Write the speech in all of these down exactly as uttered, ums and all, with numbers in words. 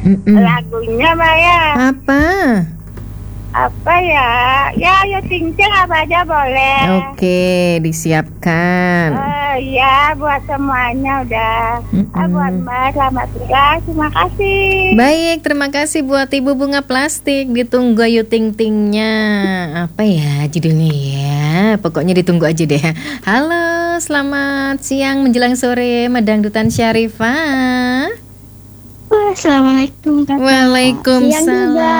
Mm-mm. Lagunya Mbak ya. Apa? Apa ya? Ya, ya cincin apa aja boleh. Oke, disiapkan. Oh iya, buat semuanya udah. Ah, buat Mm-mm. Mbak, selamat tinggal. Terima kasih. Baik, terima kasih buat Ibu Bunga Plastik. Ditunggu Ayu Ting Tingnya. Apa ya judulnya ya? Pokoknya ditunggu aja deh. Halo, selamat siang menjelang sore, Madangdutan Syarifah. Assalamualaikum Kakak. Waalaikumsalam. Siang juga.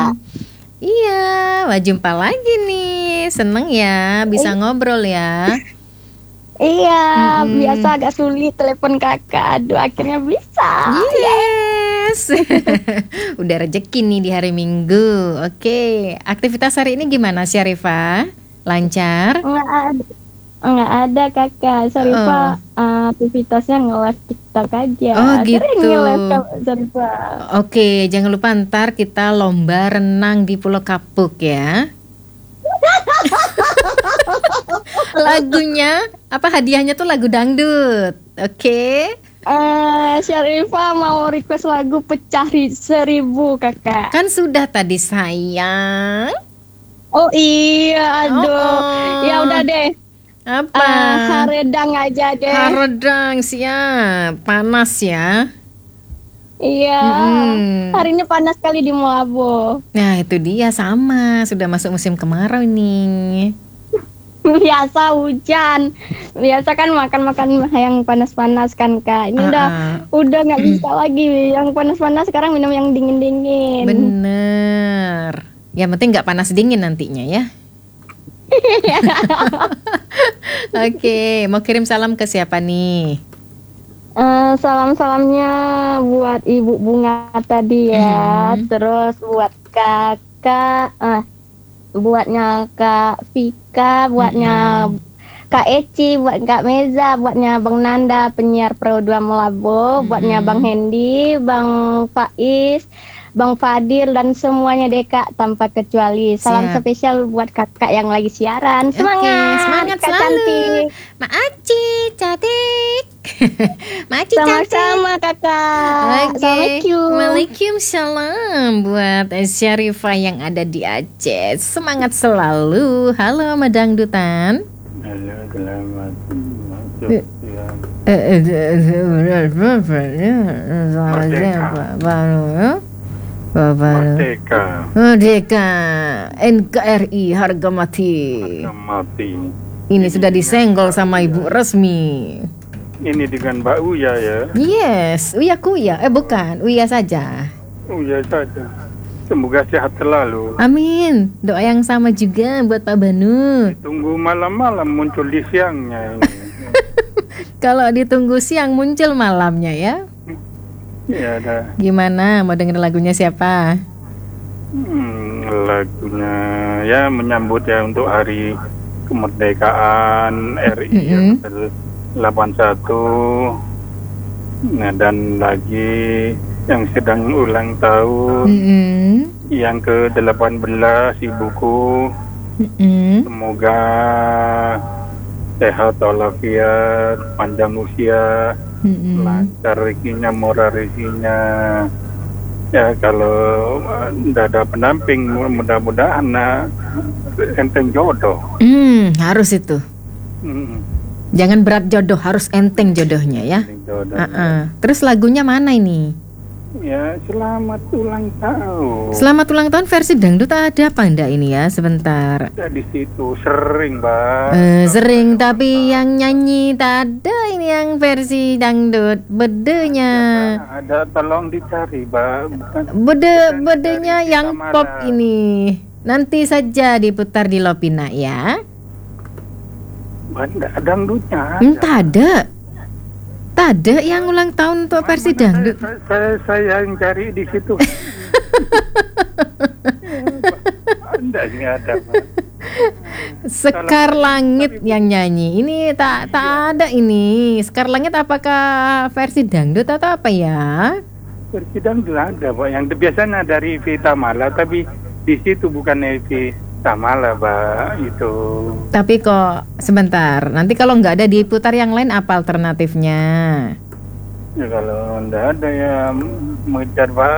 Iya, wah jumpa lagi nih. Seneng ya, bisa ngobrol ya. Iya, Mm-mm. biasa agak sulit telepon Kakak. Aduh, akhirnya bisa. Yes. Udah rezeki nih di hari Minggu. Oke, aktivitas hari ini gimana Syarifah? Lancar? Enggak ada. Enggak ada Kakak. Syarifah uh, aktivitasnya nge-live TikTok aja. Oh, Sering gitu. nge-live Kak Syarifah. Oke, jangan lupa ntar kita lomba renang di Pulau Kapuk ya. Lagunya apa, hadiahnya tuh lagu dangdut. Oke. Eh, Syarifah mau request lagu Pecah Ri- Seribu Kakak. Kan sudah tadi sayang. Oh iya, aduh. Oh, Ya udah deh. apa? Uh, Haredang aja deh. Haredang, siap. Panas ya. Iya. Mm-mm. Hari ini panas sekali di Moabo. Nah itu dia, sama. Sudah masuk musim kemarau nih. Biasa hujan. Biasa kan makan-makan yang panas-panas kan Kak. Ini udah Uh-uh. udah nggak bisa lagi yang panas-panas, sekarang minum yang dingin-dingin. Bener. Yang penting nggak panas dingin nantinya ya. Oke, mau kirim salam ke siapa nih? Eh, salam-salamnya buat Ibu Bunga tadi ya. Mhm. Terus buat Kakak, eh, buatnya Kak Vika, buatnya Kak Eci, buat Kak Meza, buatnya Bang Nanda, penyiar Pro dua Melabo, buatnya Mhm. Bang Hendy, Bang Faiz, Bang Fadil, dan semuanya deh Kak, tanpa kecuali. Salam Siap. spesial buat kakak yang lagi siaran. Semangat, Oke, semangat Kak selalu. cantik. Mak Aci cantik. Mak Aci cantik. Sama-sama kakak. Oke, Assalamualaikum. Waalaikumsalam buat Syarifah yang ada di Aceh. Semangat selalu. Halo Madangdutan. Halo, selamat Eh. siang. Eh, eh, Selamat siang, Pak Baru. Pak Baru. Merdeka, Merdeka. N K R I harga mati. harga mati. Ini sudah disenggol sama ibu resmi. Ini dengan Mbak Uya ya. Yes, Uya Kuya. Eh bukan, Uya saja. Uya saja. Semoga sehat selalu. Amin. Doa yang sama juga buat Pak Banu. Tunggu malam-malam muncul di siangnya ini. Kalau ditunggu siang muncul malamnya ya. Ya ada. Gimana? Mau denger lagunya siapa? Hmm, lagunya ya menyambut ya untuk hari kemerdekaan R I yang Mm-mm. ke delapan puluh satu. Nah, dan lagi yang sedang ulang tahun Mm-mm. yang ke delapan belas ibuku. Mm-mm. Semoga sehat walafiat, panjang usia, Mm-mm. lancar rezekinya, murah rezekinya. Ya kalau tidak ada pendamping, mudah-mudahan nah, enteng jodoh. Hmm, harus itu. Hmm, Jangan berat jodoh, harus enteng jodohnya ya. enteng jodoh. Uh-uh. Terus lagunya mana ini? Ya selamat ulang tahun. Selamat ulang tahun versi dangdut ada apa enggak ini ya? Sebentar. Ada di situ sering, Mbak. Eh, sering tapi yang nyanyi tak ada, ini yang versi dangdut. Bedenya. Ada, tolong dicari, Mbak. Bukan, Bede bukan bedenya dari yang Tamara. pop ini. Nanti saja diputar di Lopina ya. Ada dangdutnya. ada. Entah ada. Tak ada yang ulang tahun untuk versi Mana dangdut. Saya, saya, saya yang cari di situ. Anda ini ada, Pak. Sekar Langit yang nyanyi. Ini tak tak ada ini. Sekar Langit apakah versi dangdut atau apa ya? Versi dangdut ada, Pak. Yang biasanya dari Vita Mala, tapi di situ bukan Evi Tamala, Pak. Itu. Tapi kok sebentar. Nanti kalau nggak ada diputar yang lain apa alternatifnya? Ya kalau enggak ada ya mengejar, Pak.